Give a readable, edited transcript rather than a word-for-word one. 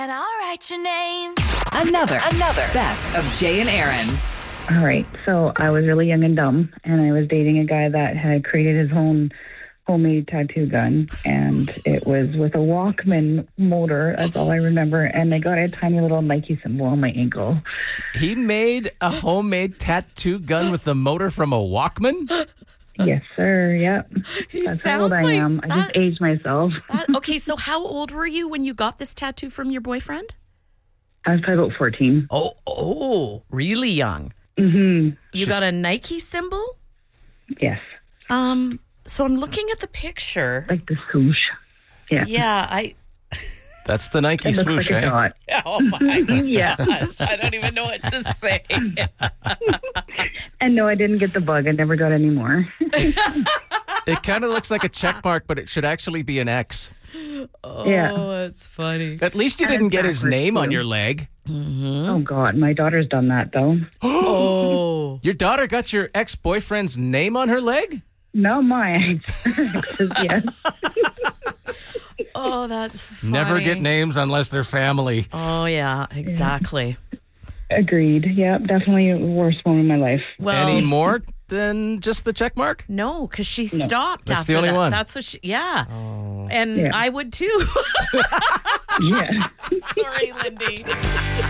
And I'll write your name. Another Best of Jay and Aaron. All right. So I was really young and dumb, and I was dating a guy that had created his own homemade tattoo gun, and it was with a Walkman motor. That's all I remember. And I got a tiny little Nike symbol on my ankle. He made a homemade tattoo gun with the motor from a Walkman? Yes, sir. Yep. That's how old I am. I just aged myself. Okay, so how old were you when you got this tattoo from your boyfriend? I was probably about 14. Oh, really young. Mm-hmm. You got a Nike symbol? Yes. So I'm looking at the picture. Like the swoosh. Yeah. Yeah, That's the Nike It looks swoosh, like a eh? dot. Oh my Yeah. gosh, I don't even know what to say. And no, I didn't get the bug. I never got any more. It kind of looks like a check mark, but it should actually be an X. Yeah. Oh, that's funny. At least you And didn't it's get his backwards, name on too. your leg. Oh, God. My daughter's done that, though. Oh. Your daughter got your ex-boyfriend's name on her leg? Not mine. Yes. Oh, that's funny. Never get names unless they're family. Oh, yeah, exactly. Agreed. Yep. Definitely the worst moment in my life. Well, Any more than just the check mark? no, because she stopped That's after the only that. one. That's what she, yeah. Oh. And Yeah. I would too. Yeah. Sorry, Lindy.